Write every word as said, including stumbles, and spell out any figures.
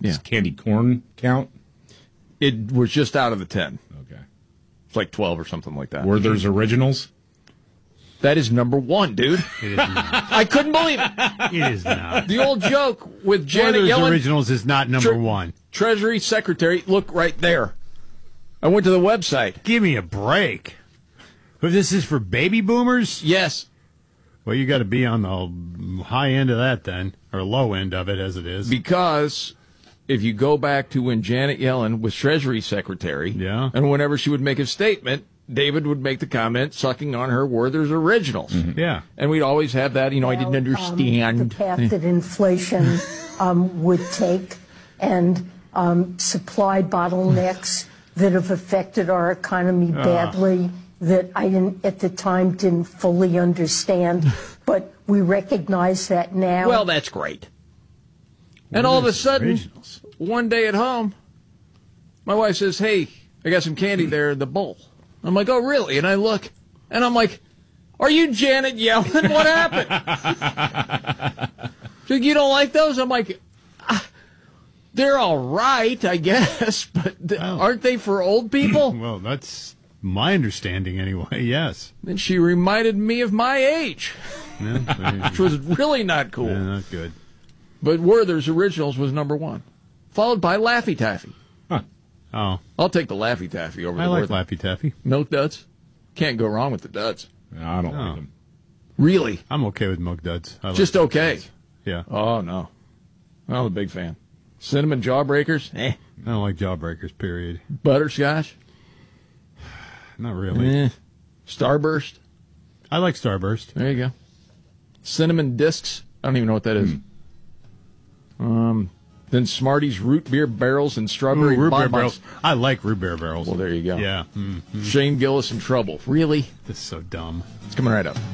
Does candy corn count? It was just out of the ten. Okay. It's like twelve or something like that. Werther's Originals? That is number one, dude. It is not. I couldn't believe it. It is not. The old joke with Janet Werther's Yellen. Originals is not number Tre- one. Treasury Secretary, look right there. I went to the website. Give me a break. But this is for baby boomers? Yes. Well, you got to be on the high end of that then, or low end of it as it is. Because if you go back to when Janet Yellen was Treasury Secretary, yeah. and whenever she would make a statement, David would make the comment sucking on her Werther's Originals. Mm-hmm. Yeah. And we'd always have that, you know, well, I didn't understand. Um, the path that inflation um, would take and um, supply bottlenecks that have affected our economy badly uh. that I didn't, at the time didn't fully understand. But we recognize that now. Well, that's great. And all of a sudden, originals? One day at home, my wife says, hey, I got some candy there in the bowl. I'm like, oh, really? And I look, and I'm like, are you Janet Yellen? What happened? She's like, you don't like those? I'm like, ah, they're all right, I guess, but th- well, aren't they for old people? Well, that's my understanding anyway, yes. And she reminded me of my age, yeah, which was really not cool. Yeah, not good. But Werther's Originals was number one, followed by Laffy Taffy. Oh, I'll take the Laffy Taffy over I the like Werther. Laffy Taffy. Milk Duds. Can't go wrong with the Duds. No, I don't no. like them. Really? I'm okay with Milk Duds. I like Just okay? Duds. Yeah. Oh, no. I'm a big fan. Cinnamon Jawbreakers? Eh. I don't like Jawbreakers, period. Butterscotch? Not really. Eh. Starburst? I like Starburst. There you go. Cinnamon Discs? I don't even know what that is. Mm. Um... Then Smarties, root beer barrels, and strawberry Ooh, root beer bonbons. barrels. I like root beer barrels. Well, there you go. Yeah. Mm-hmm. Shane Gillis in trouble. Really? This is so dumb. It's coming right up.